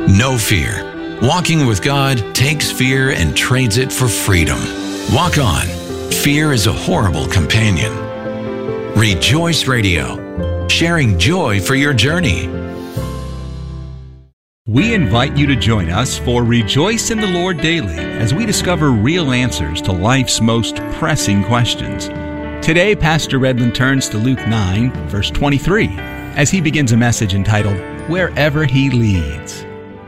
No fear. Walking with God takes fear and trades it for freedom. Walk on. Fear is a horrible companion. Rejoice Radio, sharing joy for your journey. We invite you to join us for Rejoice in the Lord Daily as we discover real answers to life's most pressing questions. Today, Pastor Redland turns to Luke 9, verse 23, as he begins a message entitled, Wherever He Leads.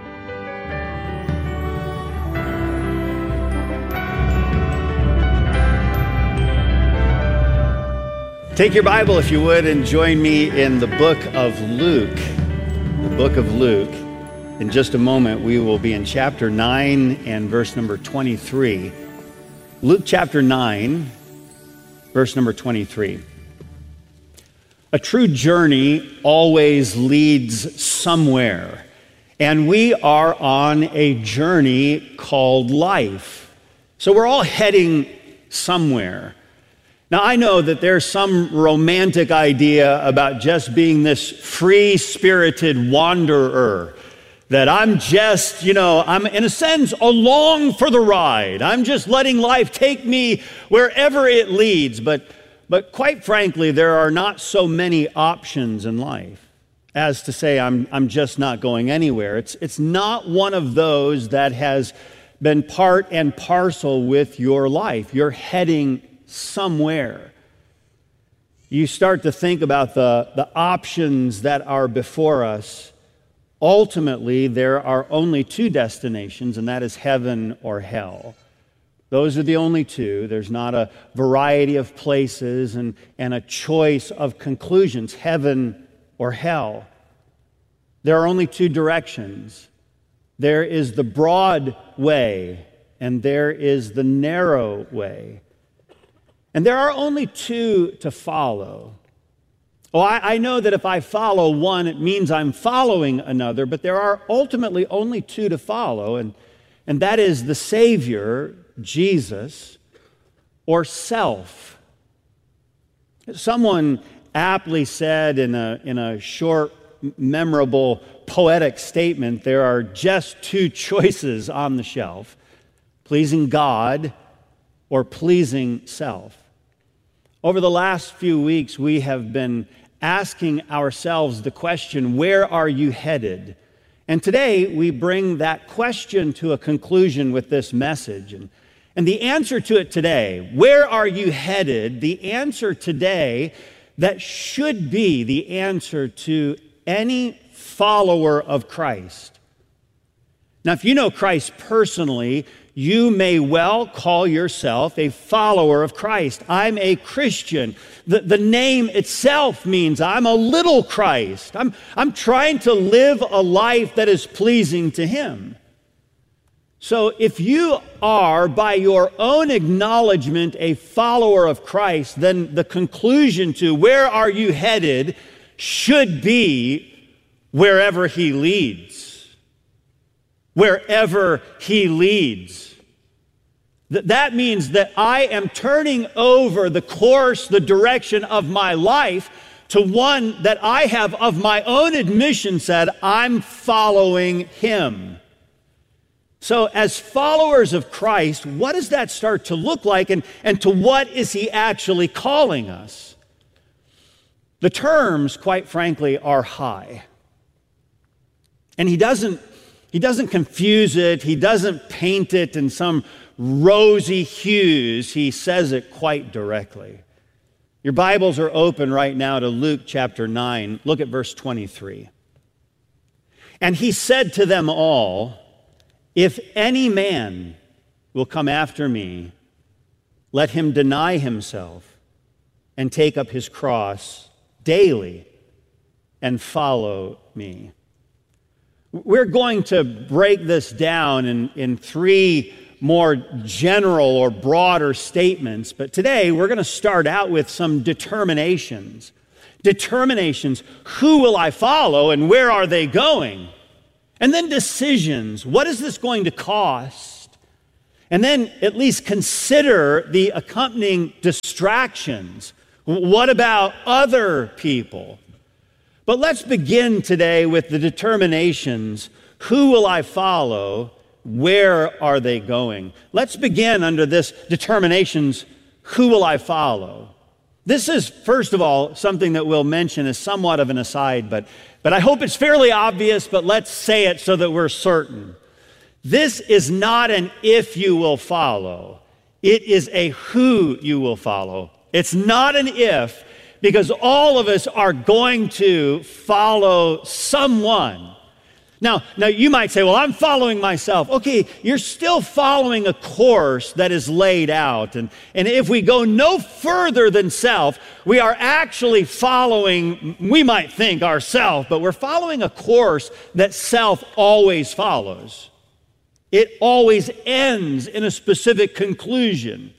Take your Bible, if you would, and join me in the book of Luke. The book of Luke. In just a moment, we will be in chapter 9 and verse number 23. Luke chapter 9, verse number 23. A true journey always leads somewhere, and we are on a journey called life. So we're all heading somewhere. Now, I know that there's some romantic idea about just being this free-spirited wanderer, that I'm just, I'm in a sense along for the ride. I'm just letting life take me wherever it leads. But quite frankly, there are not so many options in life as to say I'm just not going anywhere. It's not one of those that has been part and parcel with your life. You're heading somewhere. You start to think about the options that are before us. Ultimately, there are only two destinations, and that is heaven or hell. Those are the only two. There's not a variety of places and a choice of conclusions, heaven or hell. There are only two directions. There is the broad way, and there is the narrow way. And there are only two to follow. Oh, I know that if I follow one, it means I'm following another, but there are ultimately only two to follow, and that is the Savior, Jesus, or self. Someone aptly said in a short, memorable, poetic statement, there are just two choices on the shelf, pleasing God or pleasing self. Over the last few weeks, we have been asking ourselves the question, where are you headed? And today, we bring that question to a conclusion with this message. And the answer to it today, where are you headed? The answer today that should be the answer to any follower of Christ. Now, if you know Christ personally, you may well call yourself a follower of Christ. I'm a Christian. The name itself means I'm a little Christ. I'm trying to live a life that is pleasing to Him. So if you are, by your own acknowledgement, a follower of Christ, then the conclusion to where are you headed should be wherever He leads. Wherever He leads. That means that I am turning over the course, the direction of my life to one that I have of my own admission said, I'm following Him. So as followers of Christ, what does that start to look like, and to what is He actually calling us? The terms, quite frankly, are high. And He doesn't confuse it. He doesn't paint it in some rosy hues. He says it quite directly. Your Bibles are open right now to Luke chapter 9. Look at verse 23. And He said to them all, if any man will come after me, let him deny himself and take up his cross daily and follow me. We're going to break this down in three more general or broader statements, but today we're going to start out with some determinations. Determinations, who will I follow and where are they going? And then decisions, what is this going to cost? And then at least consider the accompanying distractions. What about other people? But let's begin today with the determinations. Who will I follow? Where are they going? Let's begin under this determinations. Who will I follow? This is, first of all, something that we'll mention as somewhat of an aside, but I hope it's fairly obvious, but let's say it so that we're certain. This is not an if you will follow. It is a who you will follow. It's not an if, because all of us are going to follow someone. Now you might say, well, I'm following myself. Okay, you're still following a course that is laid out. And if we go no further than self, we are actually following, we might think ourself, but we're following a course that self always follows. It always ends in a specific conclusion.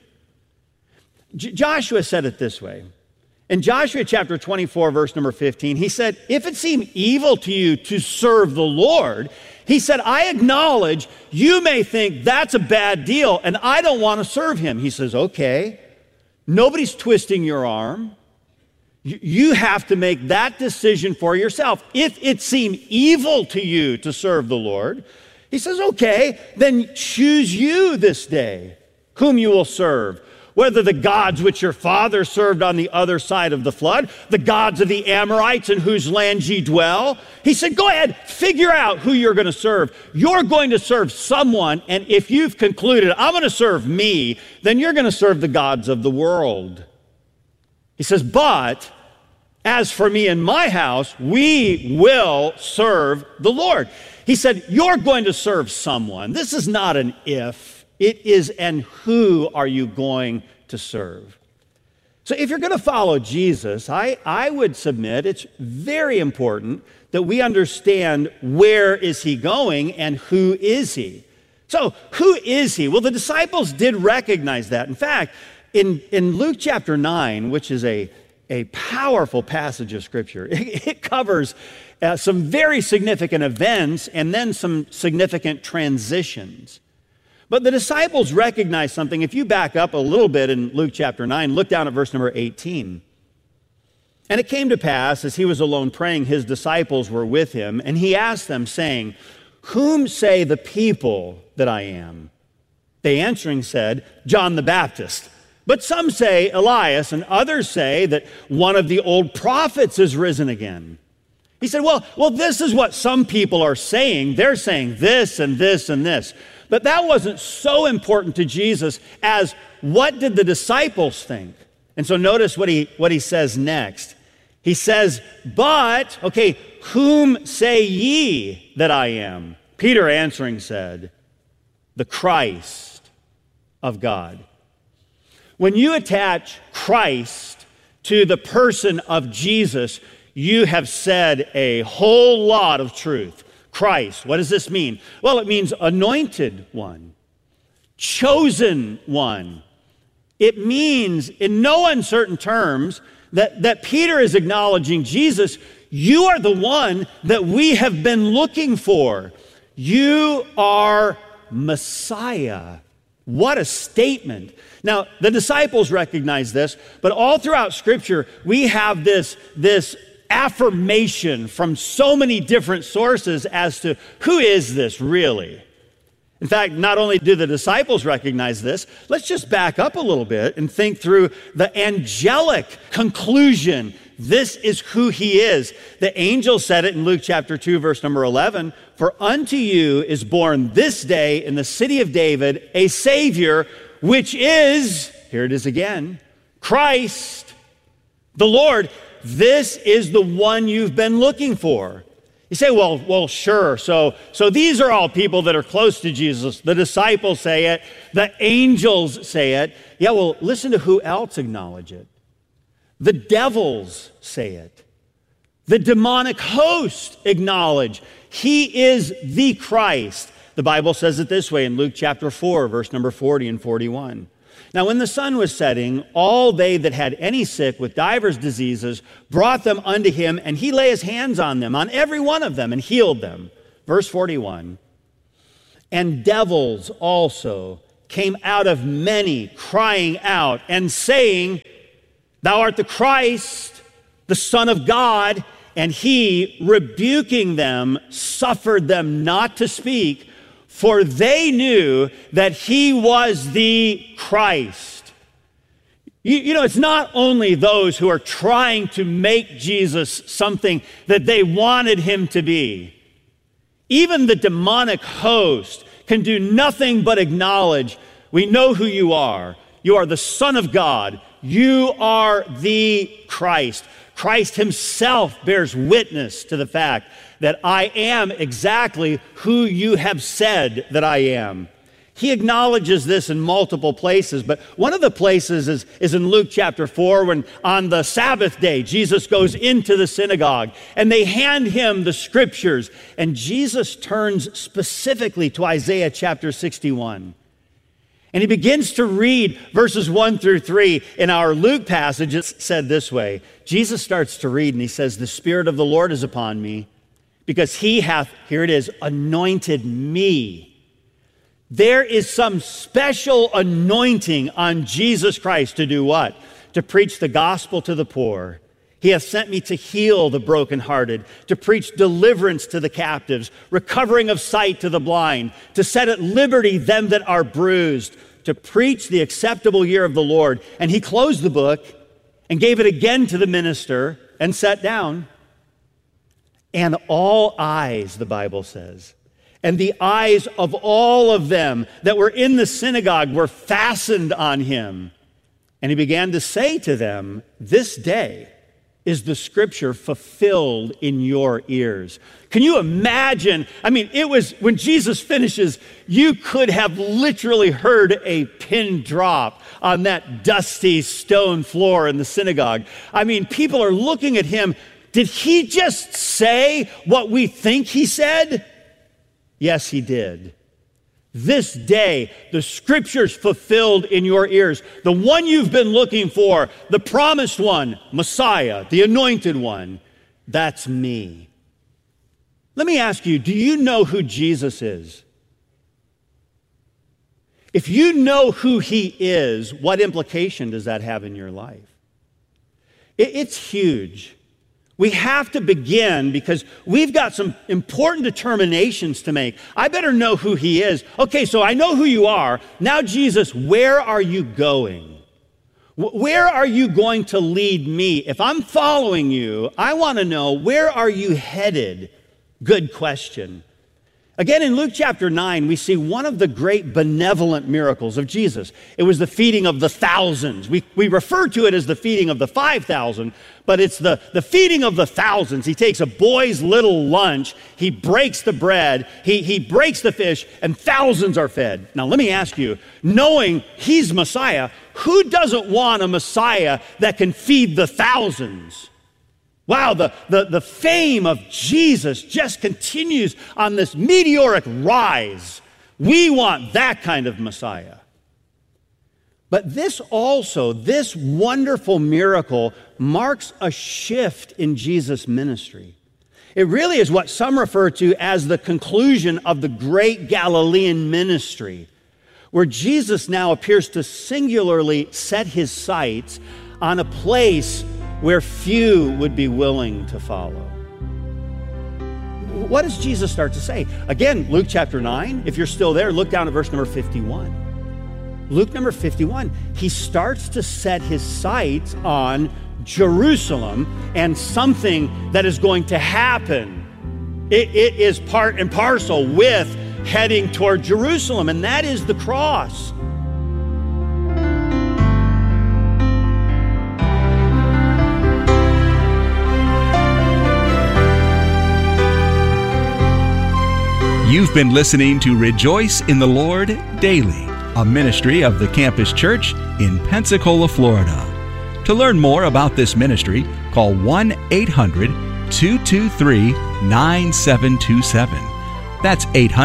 Joshua said it this way. In Joshua chapter 24, verse number 15, he said, if it seem evil to you to serve the Lord, he said, I acknowledge you may think that's a bad deal and I don't want to serve him. He says, okay, nobody's twisting your arm. You have to make that decision for yourself. If it seem evil to you to serve the Lord, he says, okay, then choose you this day whom you will serve. Whether the gods which your father served on the other side of the flood, the gods of the Amorites in whose land ye dwell. He said, go ahead, figure out who you're going to serve. You're going to serve someone, and if you've concluded, I'm going to serve me, then you're going to serve the gods of the world. He says, but as for me and my house, we will serve the Lord. He said, you're going to serve someone. This is not an if. It is and who are you going to serve? So if you're going to follow Jesus, I would submit it's very important that we understand where is he going and who is he. So who is he? Well, the disciples did recognize that. In fact, in Luke chapter 9, which is a powerful passage of Scripture, it covers some very significant events and then some significant transitions. But the disciples recognized something. If you back up a little bit in Luke chapter 9, look down at verse number 18. And it came to pass, as he was alone praying, his disciples were with him, and he asked them, saying, whom say the people that I am? They answering said, John the Baptist. But some say Elias, and others say that one of the old prophets is risen again. He said, well, this is what some people are saying. They're saying this and this and this. But that wasn't so important to Jesus as what did the disciples think? And so notice what he says next. He says, but, okay, whom say ye that I am? Peter answering said, the Christ of God. When you attach Christ to the person of Jesus, you have said a whole lot of truth. Christ, what does this mean? Well, it means anointed one, chosen one. It means, in no uncertain terms, that Peter is acknowledging, Jesus, you are the one that we have been looking for. You are Messiah. What a statement. Now, the disciples recognize this, but all throughout Scripture, we have this affirmation from so many different sources as to who is this really. In fact, not only do the disciples recognize this, let's just back up a little bit and think through the angelic conclusion. This is who he is. The angel said it in Luke chapter 2, verse number 11, for unto you is born this day in the city of David a Savior, which is, here it is again, Christ the Lord. This is the one you've been looking for. You say, well, sure. So these are all people that are close to Jesus. The disciples say it. The angels say it. Yeah, well, listen to who else acknowledge it. The devils say it. The demonic host acknowledge he is the Christ. The Bible says it this way in Luke chapter 4, verse number 40 and 41. Now, when the sun was setting, all they that had any sick with divers diseases brought them unto him, and he lay his hands on them, on every one of them, and healed them. Verse 41. And devils also came out of many, crying out and saying, Thou art the Christ, the Son of God. And he, rebuking them, suffered them not to speak, for they knew that he was the Christ. You know, it's not only those who are trying to make Jesus something that they wanted him to be. Even the demonic host can do nothing but acknowledge, we know who you are. You are the Son of God. You are the Christ. Christ himself bears witness to the fact that I am exactly who you have said that I am. He acknowledges this in multiple places, but one of the places is in Luke chapter 4, when on the Sabbath day, Jesus goes into the synagogue and they hand him the scriptures, and Jesus turns specifically to Isaiah chapter 61. And he begins to read verses 1 through 3. In our Luke passage, it's said this way. Jesus starts to read and he says, "The Spirit of the Lord is upon me, because he hath," here it is, "anointed me." There is some special anointing on Jesus Christ to do what? To preach the gospel to the poor. He hath sent me to heal the brokenhearted, to preach deliverance to the captives, recovering of sight to the blind, to set at liberty them that are bruised, to preach the acceptable year of the Lord. And he closed the book and gave it again to the minister and sat down. And all eyes, the Bible says, and the eyes of all of them that were in the synagogue were fastened on him. And he began to say to them, "This day is the scripture fulfilled in your ears." Can you imagine? I mean, it was when Jesus finishes, you could have literally heard a pin drop on that dusty stone floor in the synagogue. I mean, people are looking at him. Did he just say what we think he said? Yes, he did. This day, the scriptures fulfilled in your ears. The one you've been looking for, the promised one, Messiah, the anointed one, that's me. Let me ask you, do you know who Jesus is? If you know who he is, what implication does that have in your life? It's huge. We have to begin because we've got some important determinations to make. I better know who he is. Okay, so I know who you are. Now, Jesus, where are you going? Where are you going to lead me? If I'm following you, I want to know, where are you headed? Good question. Again, in Luke chapter 9, we see one of the great benevolent miracles of Jesus. It was the feeding of the thousands. We refer to it as the feeding of the 5,000, but it's the feeding of the thousands. He takes a boy's little lunch, he breaks the bread, he breaks the fish, and thousands are fed. Now, let me ask you, knowing he's Messiah, who doesn't want a Messiah that can feed the thousands? Wow, the fame of Jesus just continues on this meteoric rise. We want that kind of Messiah. But this wonderful miracle marks a shift in Jesus' ministry. It really is what some refer to as the conclusion of the great Galilean ministry, where Jesus now appears to singularly set his sights on a place where few would be willing to follow. What does Jesus start to say? Again, Luke chapter 9, if you're still there, look down at verse number 51. Luke number 51, he starts to set his sights on Jerusalem and something that is going to happen. It is part and parcel with heading toward Jerusalem, and that is the cross. You've been listening to Rejoice in the Lord Daily, a ministry of the Campus Church in Pensacola, Florida. To learn more about this ministry, call 1-800-223-9727. That's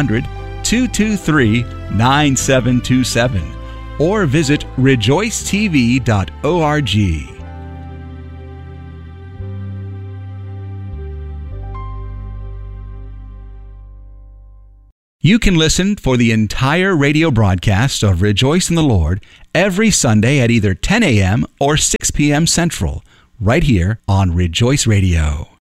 800-223-9727. Or visit rejoicetv.org. You can listen for the entire radio broadcast of Rejoice in the Lord every Sunday at either 10 a.m. or 6 p.m. Central, right here on Rejoice Radio.